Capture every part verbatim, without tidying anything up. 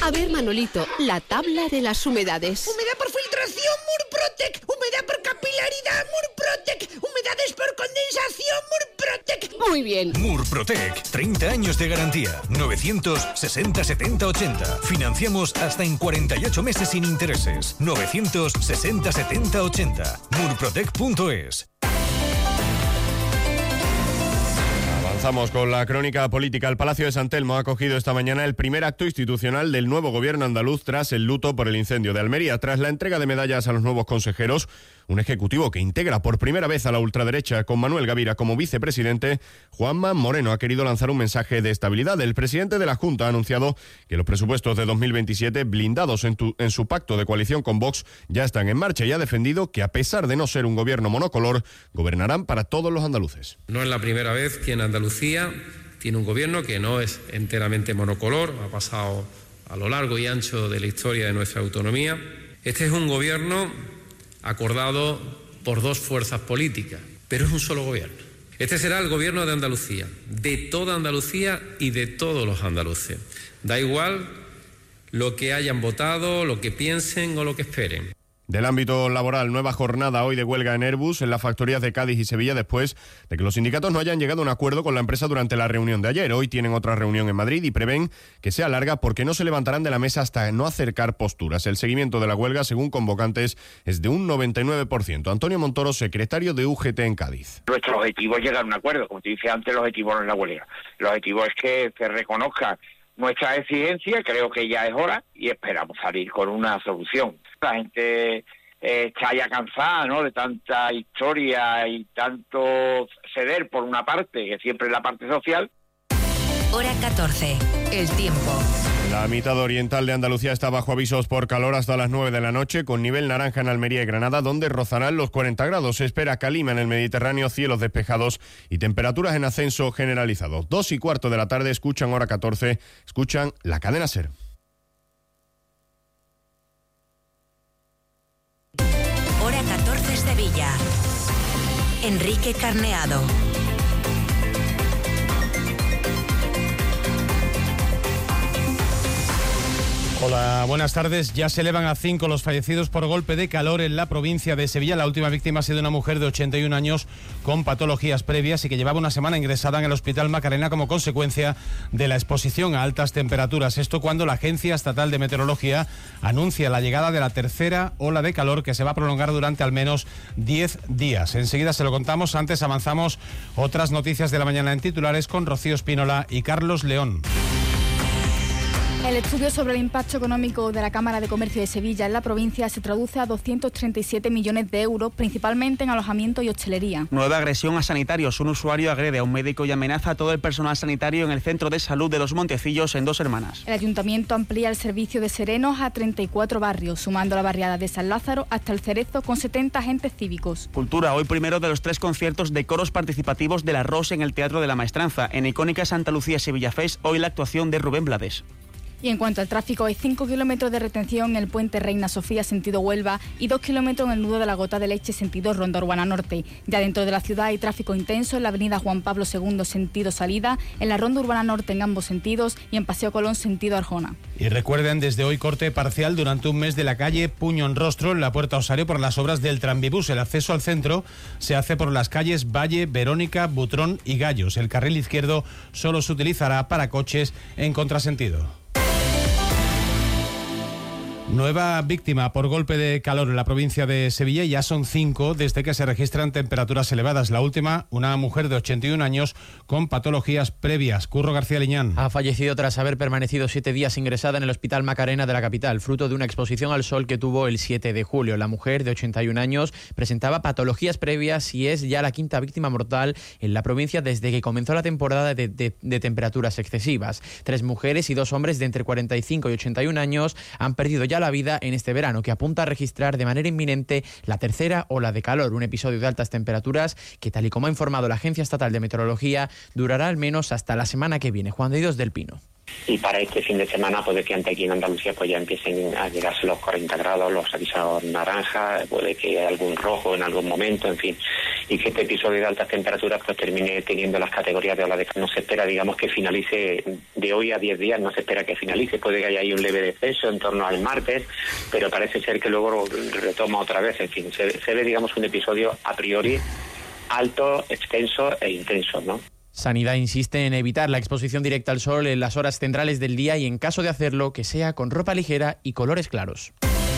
A ver, Manolito, la tabla de las humedades. Humedad por filtración, Murprotec. Humedad por capilaridad, Murprotec. Humedades por condensación, Murprotec. Muy bien. Murprotec, treinta años de garantía. novecientos sesenta setenta ochenta. Financiamos hasta en cuarenta y ocho meses sin intereses. novecientos sesenta setenta ochenta. murprotec punto es. Avanzamos con la crónica política. El Palacio de San Telmo ha acogido esta mañana el primer acto institucional del nuevo gobierno andaluz tras el luto por el incendio de Almería. Tras la entrega de medallas a los nuevos consejeros, un ejecutivo que integra por primera vez a la ultraderecha con Manuel Gavira como vicepresidente, Juanma Moreno ha querido lanzar un mensaje de estabilidad. El presidente de la Junta ha anunciado que los presupuestos de dos mil veintisiete, blindados en, tu, en su pacto de coalición con Vox, ya están en marcha y ha defendido que, a pesar de no ser un gobierno monocolor, gobernarán para todos los andaluces. No es la primera vez que en Andalucía tiene un gobierno que no es enteramente monocolor, ha pasado a lo largo y ancho de la historia de nuestra autonomía. Este es un gobierno acordado por dos fuerzas políticas, pero es un solo gobierno. Este será el gobierno de Andalucía, de toda Andalucía y de todos los andaluces. Da igual lo que hayan votado, lo que piensen o lo que esperen. Del ámbito laboral, nueva jornada hoy de huelga en Airbus en las factorías de Cádiz y Sevilla después de que los sindicatos no hayan llegado a un acuerdo con la empresa durante la reunión de ayer. Hoy tienen otra reunión en Madrid y prevén que sea larga porque no se levantarán de la mesa hasta no acercar posturas. El seguimiento de la huelga, según convocantes, es de un noventa y nueve por ciento. Antonio Montoro, secretario de U G T en Cádiz. Nuestro objetivo es llegar a un acuerdo. Como te dije antes, el objetivo no es la huelga. El objetivo es que se reconozca nuestra exigencia, creo que ya es hora, y esperamos salir con una solución. La gente eh, está ya cansada, ¿no?, de tanta historia y tanto ceder por una parte, que siempre es la parte social. Hora catorce, el tiempo. La mitad oriental de Andalucía está bajo avisos por calor hasta las nueve de la noche, con nivel naranja en Almería y Granada, donde rozarán los cuarenta grados. Se espera calima en el Mediterráneo, cielos despejados y temperaturas en ascenso generalizado. Dos y cuarto de la tarde, escuchan Hora catorce, escuchan la cadena SER. Hora catorce, Sevilla. Enrique Carneado. Hola, buenas tardes. Ya se elevan a cinco los fallecidos por golpe de calor en la provincia de Sevilla. La última víctima ha sido una mujer de ochenta y un años con patologías previas y que llevaba una semana ingresada en el Hospital Macarena como consecuencia de la exposición a altas temperaturas. Esto cuando la Agencia Estatal de Meteorología anuncia la llegada de la tercera ola de calor que se va a prolongar durante al menos diez días. Enseguida se lo contamos. Antes avanzamos otras noticias de la mañana en titulares con Rocío Espínola y Carlos León. El estudio sobre el impacto económico de la Cámara de Comercio de Sevilla en la provincia se traduce a doscientos treinta y siete millones de euros, principalmente en alojamiento y hostelería. Nueva agresión a sanitarios. Un usuario agrede a un médico y amenaza a todo el personal sanitario en el Centro de Salud de Los Montecillos en Dos Hermanas. El Ayuntamiento amplía el servicio de serenos a treinta y cuatro barrios, sumando la barriada de San Lázaro hasta el Cerezo con setenta agentes cívicos. Cultura. Hoy primero de los tres conciertos de coros participativos de la Ros en el Teatro de la Maestranza. En icónica Santa Lucía Sevilla Fest, hoy la actuación de Rubén Blades. Y en cuanto al tráfico, hay cinco kilómetros de retención en el puente Reina Sofía sentido Huelva y dos kilómetros en el nudo de la Gota de Leche sentido Ronda Urbana Norte. Ya dentro de la ciudad hay tráfico intenso en la avenida Juan Pablo segundo sentido salida, en la Ronda Urbana Norte en ambos sentidos y en Paseo Colón sentido Arjona. Y recuerden, desde hoy corte parcial durante un mes de la calle Puño en Rostro en la Puerta Osario por las obras del tranvibús. El acceso al centro se hace por las calles Valle, Verónica, Butrón y Gallos. El carril izquierdo solo se utilizará para coches en contrasentido. Nueva víctima por golpe de calor en la provincia de Sevilla. Ya son cinco desde que se registran temperaturas elevadas. La última, una mujer de ochenta y un años con patologías previas. Curro García Liñán. Ha fallecido tras haber permanecido siete días ingresada en el Hospital Macarena de la capital, fruto de una exposición al sol que tuvo el siete de julio. La mujer de ochenta y un años presentaba patologías previas y es ya la quinta víctima mortal en la provincia desde que comenzó la temporada de, de, de temperaturas excesivas. Tres mujeres y dos hombres de entre cuarenta y cinco y ochenta y un años han perdido ya la vida en este verano, que apunta a registrar de manera inminente la tercera ola de calor, un episodio de altas temperaturas que, tal y como ha informado la Agencia Estatal de Meteorología, durará al menos hasta la semana que viene. Juan de Dios del Pino. y para este fin de semana puede que ante aquí en Andalucía pues ya empiecen a llegarse los cuarenta grados, los avisados naranjas, puede que haya algún rojo en algún momento, en fin, y que este episodio de altas temperaturas pues termine teniendo las categorías de ola de calor. No se espera, digamos, que finalice de hoy a diez días, no se espera que finalice, puede que haya ahí un leve descenso en torno al martes, pero parece ser que luego retoma otra vez, en fin, se, se ve, digamos, un episodio a priori alto, extenso e intenso, ¿no? Sanidad insiste en evitar la exposición directa al sol en las horas centrales del día y, en caso de hacerlo, que sea con ropa ligera y colores claros.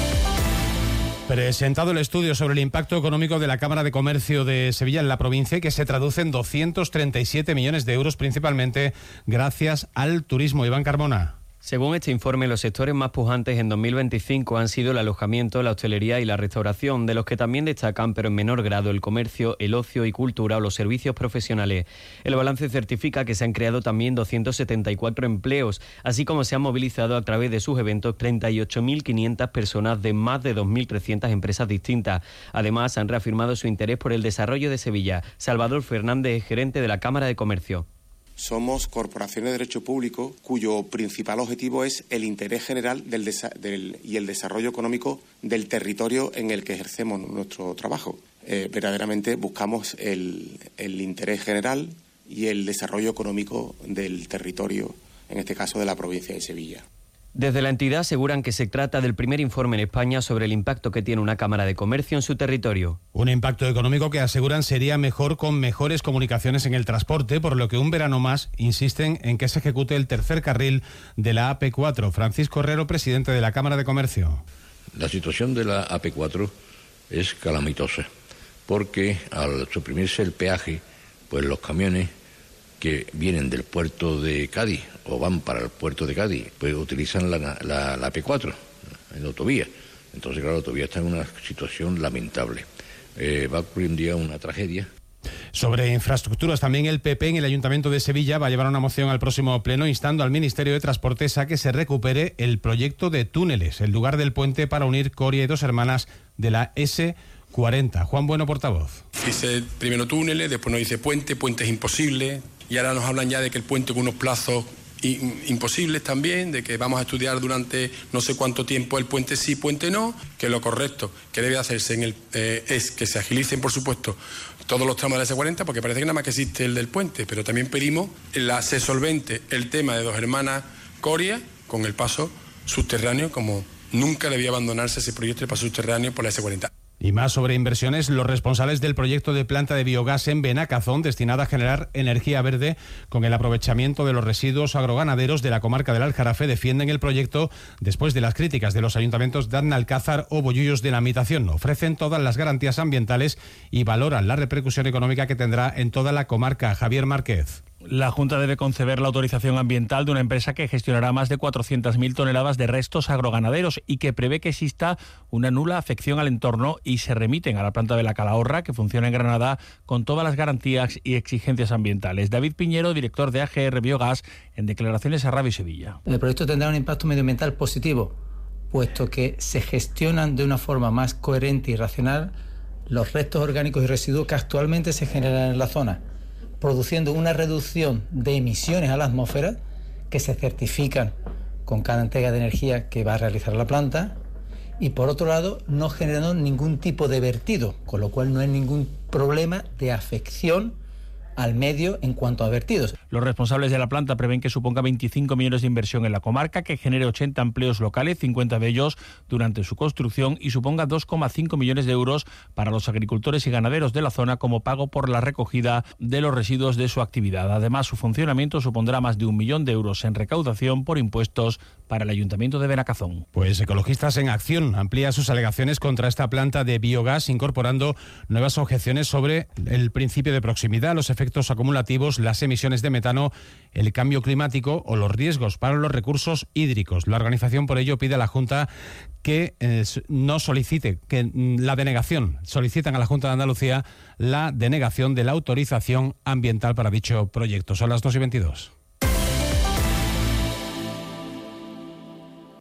Presentado el estudio sobre el impacto económico de la Cámara de Comercio de Sevilla en la provincia, que se traduce en doscientos treinta y siete millones de euros, principalmente gracias al turismo. Iván Carmona. Según este informe, los sectores más pujantes en dos mil veinticinco han sido el alojamiento, la hostelería y la restauración, de los que también destacan, pero en menor grado, el comercio, el ocio y cultura o los servicios profesionales. El balance certifica que se han creado también doscientos setenta y cuatro empleos, así como se han movilizado a través de sus eventos treinta y ocho mil quinientas personas de más de dos mil trescientas empresas distintas. Además, han reafirmado su interés por el desarrollo de Sevilla. Salvador Fernández, gerente de la Cámara de Comercio. Somos corporaciones de derecho público cuyo principal objetivo es el interés general del desa- del, y el desarrollo económico del territorio en el que ejercemos nuestro trabajo. Eh, verdaderamente buscamos el, el interés general y el desarrollo económico del territorio, en este caso de la provincia de Sevilla. Desde la entidad aseguran que se trata del primer informe en España sobre el impacto que tiene una Cámara de Comercio en su territorio. Un impacto económico que aseguran sería mejor con mejores comunicaciones en el transporte, por lo que un verano más insisten en que se ejecute el tercer carril de la A P cuatro. Francisco Herrero, presidente de la Cámara de Comercio. La situación de la A P cuatro es calamitosa, porque al suprimirse el peaje, pues los camiones que vienen del puerto de Cádiz o van para el puerto de Cádiz, pues utilizan la, la, la A P cuatro en la autovía. Entonces, claro, la autovía está en una situación lamentable. Eh, va a ocurrir un día una tragedia. Sobre infraestructuras, también el P P en el Ayuntamiento de Sevilla va a llevar una moción al próximo pleno instando al Ministerio de Transportes a que se recupere el proyecto de túneles, el lugar del puente para unir Coria y Dos Hermanas de la ese cuarenta. Juan Bueno, portavoz. Dice primero túneles, después nos dice puente, puente es imposible, y ahora nos hablan ya de que el puente con unos plazos imposibles también, de que vamos a estudiar durante no sé cuánto tiempo el puente sí, puente no, que lo correcto que debe hacerse en el, eh, es que se agilicen, por supuesto, todos los tramos de la ese cuarenta, porque parece que nada más que existe el del puente, pero también pedimos la se solvente el tema de Dos Hermanas Coria con el paso subterráneo, como nunca debía abandonarse ese proyecto de paso subterráneo por la ese cuarenta. Y más sobre inversiones, los responsables del proyecto de planta de biogás en Benacazón, destinada a generar energía verde con el aprovechamiento de los residuos agroganaderos de la comarca del Aljarafe, defienden el proyecto después de las críticas de los ayuntamientos de Alcázar o Bollullos de la Mitación. Ofrecen todas las garantías ambientales y valoran la repercusión económica que tendrá en toda la comarca. Javier Márquez. La Junta debe conceder la autorización ambiental de una empresa que gestionará más de cuatrocientas mil toneladas de restos agroganaderos y que prevé que exista una nula afección al entorno y se remiten a la planta de la Calahorra, que funciona en Granada con todas las garantías y exigencias ambientales. David Piñero, director de A G R Biogás, en declaraciones a Radio Sevilla. El proyecto tendrá un impacto medioambiental positivo, puesto que se gestionan de una forma más coherente y racional los restos orgánicos y residuos que actualmente se generan en la zona, produciendo una reducción de emisiones a la atmósfera que se certifican con cada entrega de energía que va a realizar la planta, y por otro lado no generando ningún tipo de vertido, con lo cual no hay ningún problema de afección al medio en cuanto a vertidos. Los responsables de la planta prevén que suponga veinticinco millones de inversión en la comarca, que genere ochenta empleos locales, cincuenta de ellos durante su construcción, y suponga dos coma cinco millones de euros para los agricultores y ganaderos de la zona como pago por la recogida de los residuos de su actividad. Además, su funcionamiento supondrá más de un millón de euros en recaudación por impuestos para el Ayuntamiento de Benacazón. Pues Ecologistas en Acción amplía sus alegaciones contra esta planta de biogás, incorporando nuevas objeciones sobre el principio de proximidad, los efectos acumulativos, las emisiones de metano, el cambio climático o los riesgos para los recursos hídricos. La organización por ello pide a la Junta que eh, no solicite, que mm, la denegación, solicitan a la Junta de Andalucía la denegación de la autorización ambiental para dicho proyecto. Son las dos y veintidós.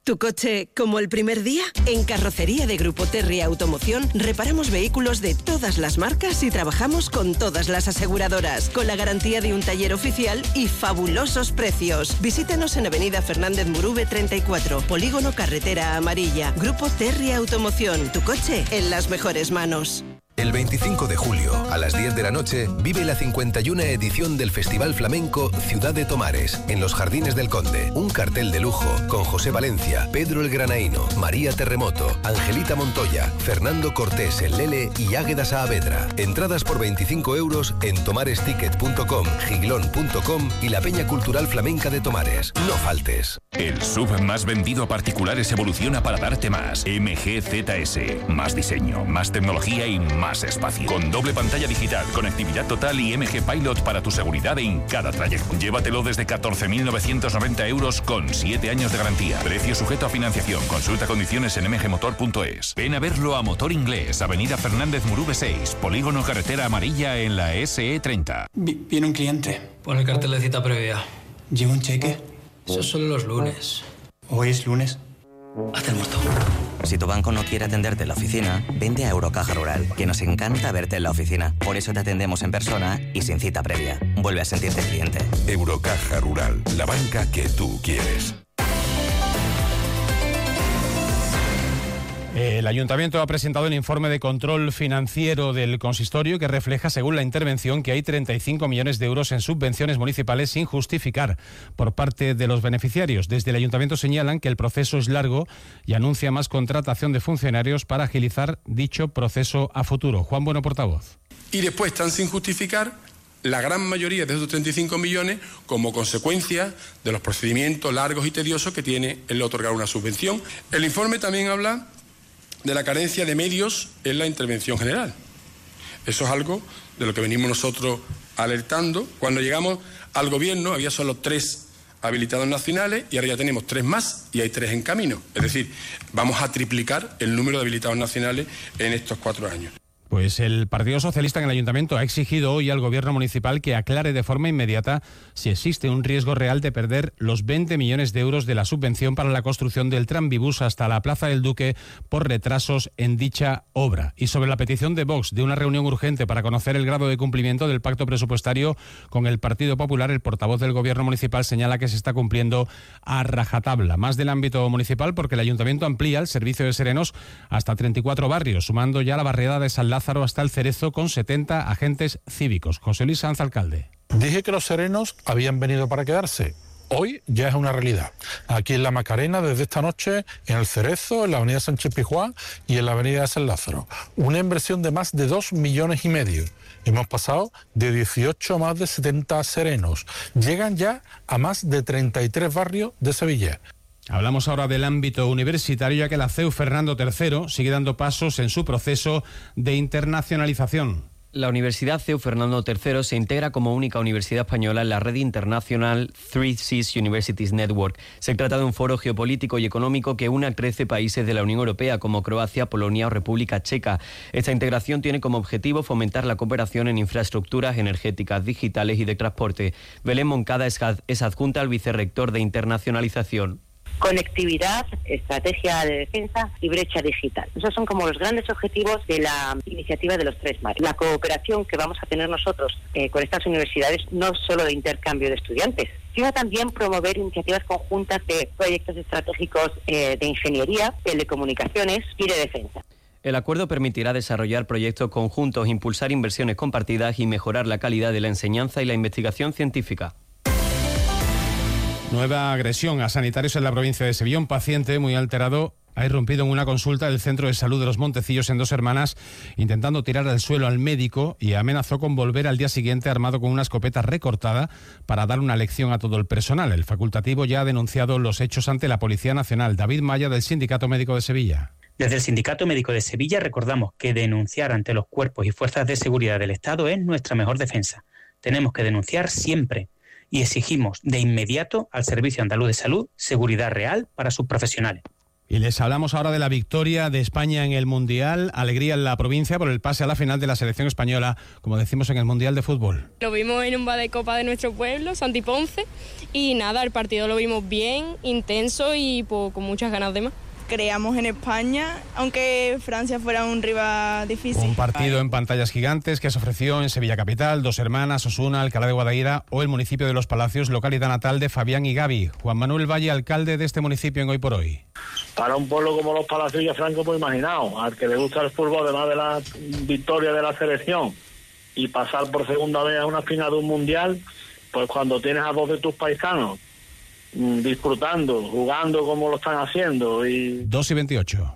¿Tu coche como el primer día? En Carrocería de Grupo Terry Automoción reparamos vehículos de todas las marcas y trabajamos con todas las aseguradoras, con la garantía de un taller oficial y fabulosos precios. Visítanos en Avenida Fernández Murube treinta y cuatro, Polígono Carretera Amarilla. Grupo Terry Automoción, tu coche en las mejores manos. El veinticinco de julio, a las diez de la noche, vive la cincuenta y una edición del Festival Flamenco Ciudad de Tomares, en los Jardines del Conde. Un cartel de lujo con José Valencia, Pedro el Granaíno, María Terremoto, Angelita Montoya, Fernando Cortés el Lele y Águeda Saavedra. Entradas por veinticinco euros en tomaresticket punto com, giglón punto com y la Peña Cultural Flamenca de Tomares. No faltes. El S U V más vendido a particulares evoluciona para darte más. M G Z S. Más diseño, más tecnología y más Más espacio. Con doble pantalla digital, conectividad total y M G Pilot para tu seguridad en cada trayecto. Llévatelo desde catorce mil novecientos noventa euros con siete años de garantía. Precio sujeto a financiación. Consulta condiciones en m g motor punto es. Ven a verlo a Motor Inglés, Avenida Fernández Murube seis, Polígono Carretera Amarilla en la S E treinta. Viene un cliente. Pon el cartel de cita previa. ¿Lleva un cheque? Eso solo los lunes. ¿Hoy es lunes? Haz el muerto. Si tu banco no quiere atenderte en la oficina, vente a Eurocaja Rural, que nos encanta verte en la oficina. Por eso te atendemos en persona y sin cita previa. Vuelve a sentirte cliente. Eurocaja Rural, la banca que tú quieres. El Ayuntamiento ha presentado el informe de control financiero del consistorio que refleja, según la intervención, que hay treinta y cinco millones de euros en subvenciones municipales sin justificar por parte de los beneficiarios. Desde el Ayuntamiento señalan que el proceso es largo y anuncia más contratación de funcionarios para agilizar dicho proceso a futuro. Juan Bueno, portavoz. Y después están sin justificar la gran mayoría de esos treinta y cinco millones como consecuencia de los procedimientos largos y tediosos que tiene el otorgar una subvención. El informe también habla de la carencia de medios en la intervención general. Eso es algo de lo que venimos nosotros alertando. Cuando llegamos al gobierno había solo tres habilitados nacionales y ahora ya tenemos tres más y hay tres en camino. Es decir, vamos a triplicar el número de habilitados nacionales en estos cuatro años. Pues el Partido Socialista en el Ayuntamiento ha exigido hoy al Gobierno municipal que aclare de forma inmediata si existe un riesgo real de perder los veinte millones de euros de la subvención para la construcción del tranvibús hasta la Plaza del Duque por retrasos en dicha obra. Y sobre la petición de Vox de una reunión urgente para conocer el grado de cumplimiento del pacto presupuestario con el Partido Popular, el portavoz del Gobierno municipal señala que se está cumpliendo a rajatabla. Más del ámbito municipal, porque el Ayuntamiento amplía el servicio de serenos hasta treinta y cuatro barrios, sumando ya la barriada de San Lázaro hasta el Cerezo con setenta agentes cívicos. José Luis Sanz, alcalde. Dije que los serenos habían venido para quedarse. Hoy ya es una realidad. Aquí en la Macarena, desde esta noche, en el Cerezo, en la avenida Sánchez Pizjuán y en la avenida San Lázaro. Una inversión de más de dos millones y medio. Hemos pasado de dieciocho a más de setenta serenos. Llegan ya a más de treinta y tres barrios de Sevilla. Hablamos ahora del ámbito universitario, ya que la C E U Fernando tercero sigue dando pasos en su proceso de internacionalización. La Universidad C E U Fernando tercero se integra como única universidad española en la red internacional Three Seas Universities Network. Se trata de un foro geopolítico y económico que une a trece países de la Unión Europea como Croacia, Polonia o República Checa. Esta integración tiene como objetivo fomentar la cooperación en infraestructuras energéticas, digitales y de transporte. Belén Moncada es adjunta al vicerrector de internacionalización. Conectividad, estrategia de defensa y brecha digital. Esos son como los grandes objetivos de la iniciativa de los tres mares. La cooperación que vamos a tener nosotros eh, con estas universidades, no solo de intercambio de estudiantes, sino también promover iniciativas conjuntas de proyectos estratégicos eh, de ingeniería, telecomunicaciones y de defensa. El acuerdo permitirá desarrollar proyectos conjuntos, impulsar inversiones compartidas y mejorar la calidad de la enseñanza y la investigación científica. Nueva agresión a sanitarios en la provincia de Sevilla. Un paciente muy alterado ha irrumpido en una consulta del Centro de Salud de los Montecillos en Dos Hermanas, intentando tirar al suelo al médico, y amenazó con volver al día siguiente armado con una escopeta recortada para dar una lección a todo el personal. El facultativo ya ha denunciado los hechos ante la Policía Nacional. David Maya, del Sindicato Médico de Sevilla. Desde el Sindicato Médico de Sevilla recordamos que denunciar ante los cuerpos y fuerzas de seguridad del Estado es nuestra mejor defensa. Tenemos que denunciar siempre. Y exigimos de inmediato al Servicio Andaluz de Salud seguridad real para sus profesionales. Y les hablamos ahora de la victoria de España en el Mundial. Alegría en la provincia por el pase a la final de la selección española, como decimos en el Mundial de Fútbol. Lo vimos en un bar de copa de nuestro pueblo, Santi Ponce, y nada, el partido lo vimos bien, intenso y pues, con muchas ganas de más. Creamos en España, aunque Francia fuera un rival difícil. Un partido en pantallas gigantes que se ofreció en Sevilla Capital, Dos Hermanas, Osuna, Alcalá de Guadaira o el municipio de Los Palacios, localidad natal de Fabián y Gaby. Juan Manuel Valle, alcalde de este municipio en Hoy por Hoy. Para un pueblo como Los Palacios y Franco, pues imaginaos, al que le gusta el fútbol, además de la victoria de la selección y pasar por segunda vez a una final de un mundial, pues cuando tienes a dos de tus paisanos disfrutando, jugando como lo están haciendo y... dos y veintiocho.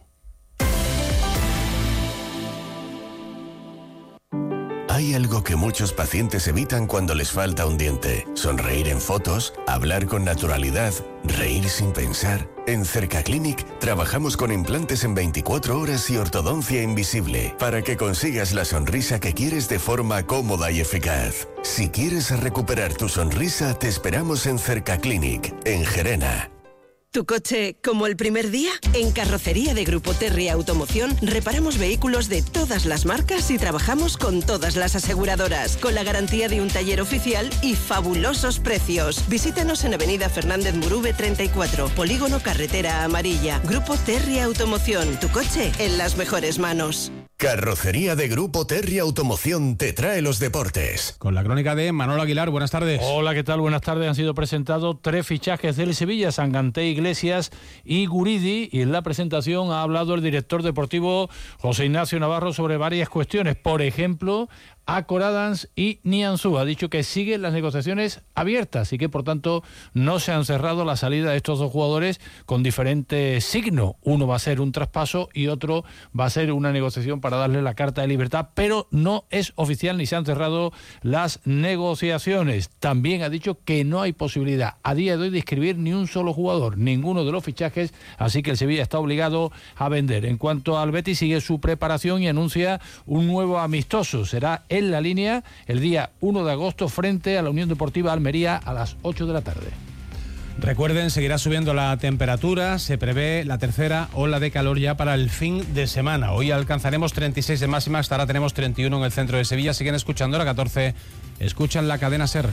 Hay algo que muchos pacientes evitan cuando les falta un diente. Sonreír en fotos, hablar con naturalidad, reír sin pensar. En Cercaclinic trabajamos con implantes en veinticuatro horas y ortodoncia invisible para que consigas la sonrisa que quieres de forma cómoda y eficaz. Si quieres recuperar tu sonrisa, te esperamos en Cercaclinic, en Gerena. ¿Tu coche como el primer día? En Carrocería de Grupo Terry Automoción reparamos vehículos de todas las marcas y trabajamos con todas las aseguradoras, con la garantía de un taller oficial y fabulosos precios. Visítanos en Avenida Fernández Murube treinta y cuatro, Polígono Carretera Amarilla. Grupo Terry Automoción, tu coche en las mejores manos. Carrocería de Grupo Terry Automoción te trae los deportes. Con la crónica de Manolo Aguilar, buenas tardes. Hola, ¿qué tal? Buenas tardes. Han sido presentados tres fichajes del Sevilla, Sanganté, Iglesias y Guridi. Y en la presentación ha hablado el director deportivo José Ignacio Navarro sobre varias cuestiones. Por ejemplo, a Coradans y Nianzú. Ha dicho que siguen las negociaciones abiertas y que por tanto no se han cerrado la salida de estos dos jugadores con diferentes signos. Uno va a ser un traspaso y otro va a ser una negociación para darle la carta de libertad, pero no es oficial ni se han cerrado las negociaciones. También ha dicho que no hay posibilidad a día de hoy de inscribir ni un solo jugador, ninguno de los fichajes, así que el Sevilla está obligado a vender. En cuanto al Betis, sigue su preparación y anuncia un nuevo amistoso. Será en la línea el día uno de agosto frente a la Unión Deportiva Almería a las ocho de la tarde. Recuerden, seguirá subiendo la temperatura, se prevé la tercera ola de calor ya para el fin de semana. Hoy alcanzaremos treinta y seis de máxima, hasta ahora tenemos treinta y uno en el centro de Sevilla. Siguen escuchando la catorce, escuchan la cadena SER.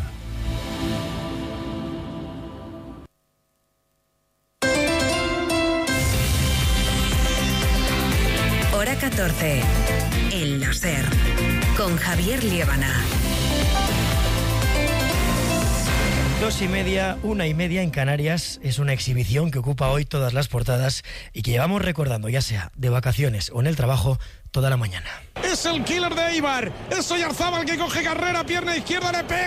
Hora catorce, en la SER, con Javier Liébana. Dos y media, una y media en Canarias es una exhibición que ocupa hoy todas las portadas y que llevamos recordando, ya sea de vacaciones o en el trabajo, toda la mañana. Es el killer de Eibar, es Oyarzábal que coge carrera, pierna izquierda, le pega.